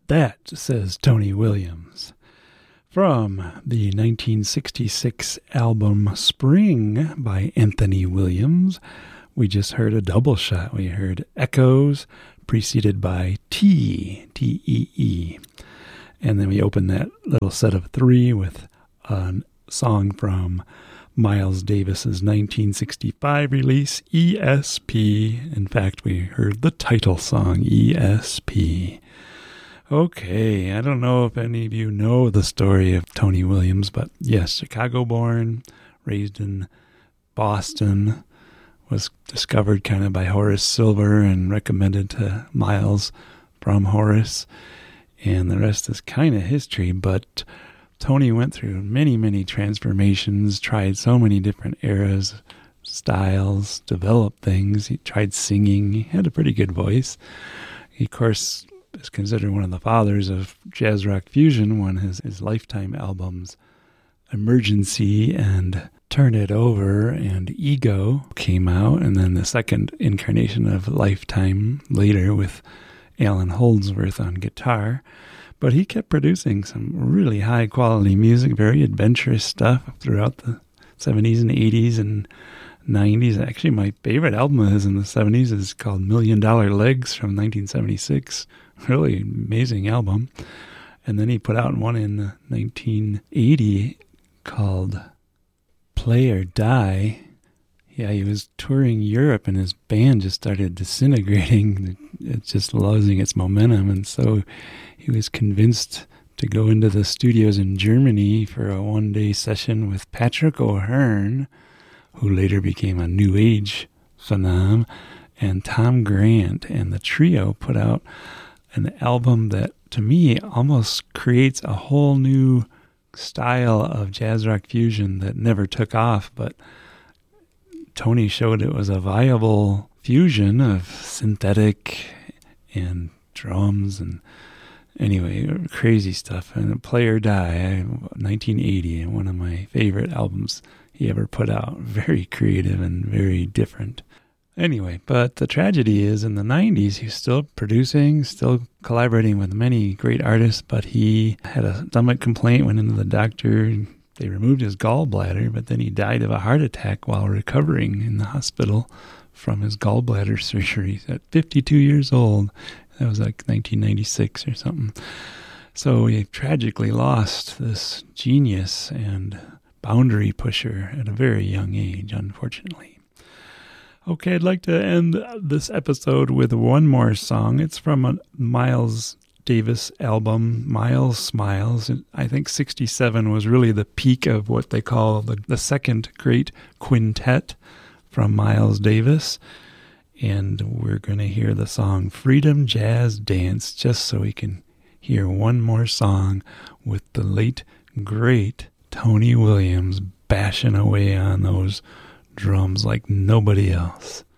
That, says Tony Williams. From the 1966 album Spring by Anthony Williams, we just heard a double shot. We heard Echoes, preceded by T-E-E. And then we opened that little set of three with a song from Miles Davis's 1965 release, ESP. In fact, we heard the title song, ESP. Okay, I don't know if any of you know the story of Tony Williams, but yes, Chicago-born, raised in Boston, was discovered kind of by Horace Silver and recommended to Miles from Horace, and the rest is kind of history. But Tony went through many, many transformations, tried so many different eras, styles, developed things. He tried singing. He had a pretty good voice. He, of course, is considered one of the fathers of jazz rock fusion when his Lifetime albums Emergency and Turn It Over and Ego came out, and then the second incarnation of Lifetime later with Alan Holdsworth on guitar. But he kept producing some really high quality music, very adventurous stuff throughout the 70s and 80s and 90s. Actually, my favorite album of his in the 70s is called $1 Million Legs from 1976. Really amazing album. And then he put out one in 1980 called Play or Die. Yeah, he was touring Europe and his band just started disintegrating. It's just losing its momentum. And so he was convinced to go into the studios in Germany for a one-day session with Patrick O'Hearn, who later became a New Age phenom, and Tom Grant. And the trio put out an album that, to me, almost creates a whole new style of jazz rock fusion that never took off, but Tony showed it was a viable fusion of synthetic and drums and anyway, crazy stuff. And Play or Die, 1980, one of my favorite albums he ever put out. Very creative and very different. Anyway, but the tragedy is in the 90s, he's still producing, still collaborating with many great artists, but he had a stomach complaint, went into the doctor. They removed his gallbladder, but then he died of a heart attack while recovering in the hospital from his gallbladder surgery at 52 years old. That was like 1996 or something. So he tragically lost this genius and boundary pusher at a very young age, unfortunately. Okay, I'd like to end this episode with one more song. It's from a Miles Davis album, Miles Smiles. I think 67 was really the peak of what they call the second great quintet from Miles Davis. And we're going to hear the song Freedom Jazz Dance, just so we can hear one more song with the late, great Tony Williams bashing away on those drums like nobody else.